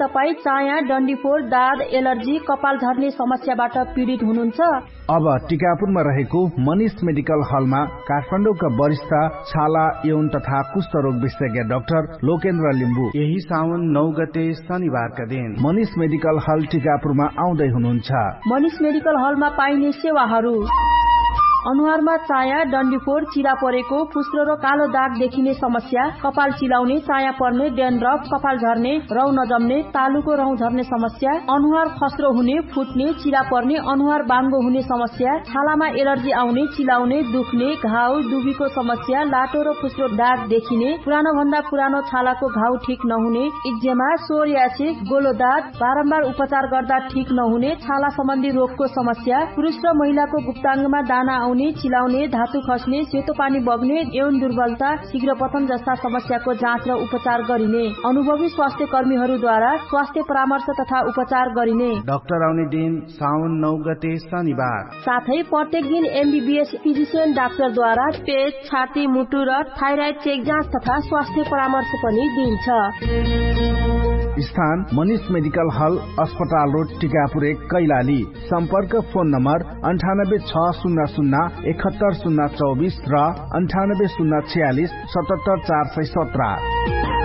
तपाईँ चाया, डन्डीफोर, दाद, एलर्जी, कपाल झर्ने समस्याबाट पीडित हुनुहुन्छ? अब टिकापुरमा रहेको मनीष मेडिकल हलमा काठमाडौँका वरिष्ठ छाला, यौन तथा कुष्ठ रोग विशेषज्ञ डाक्टर लोकेन्द्र लिम्बू यही साउन 9 गते शनिबारका दिन मनीष मेडिकल हल टिकापुरमा आउँदै हुनुहुन्छ। मनीष मेडिकल हलमा पाइने सेवाहरू: अनुहारमा चाया, डन्डीफोर, चिरा परेको, फुस्रो र कालो दाग देखिने समस्या, कपाल चिलाउने, चाया पर्ने, डेन्ड्रफ, कपाल झर्ने, रौँ नजम्ने, तालुको रौँ झर्ने समस्या, अनुहार खस्रो हुने, फुट्ने, चिरा पर्ने, अनुहार बाङ्गो हुने समस्या, छालामा एलर्जी आउने, चिलाउने, दुख्ने, घाउ, दुबीको समस्या, लाटो र फुस्रो दाग देखिने, पुरानो भन्दा पुरानो छालाको घाउ ठिक नहुने, इक्जेमा, सोरियासिस, गोलो दाग, बारम्बार उपचार गर्दा ठिक नहुने, छाला सम्बन्धी रोगको समस्या, पुरुष र महिलाको गुप्ताङ्गमा दाना चिलाउने, धातु खस्ने, सेतो पानी बग्ने, यौन दुर्बलता, शीघ्र पतन जस्ता समस्याको जाँच र उपचार गरिने, अनुभवी स्वास्थ्य कर्मीहरूद्वारा स्वास्थ्य परामर्श तथा उपचार गरिने। डाक्टर आउने दिन साउन 9 गते शनिबार। साथै प्रत्येक दिन एमबीबीएस फिजिशियन डाक्टरद्वारा पेट, छाती, मुटु र थाइराइड चेक जाँच तथा स्वास्थ्य परामर्श पनि दिन्छ। स्थान मनीष मेडिकल हल, अस्पताल रोड, टिकापुर 1, कैलाली। सम्पर्क फोन नम्बर 9860 71024 र 9806477417।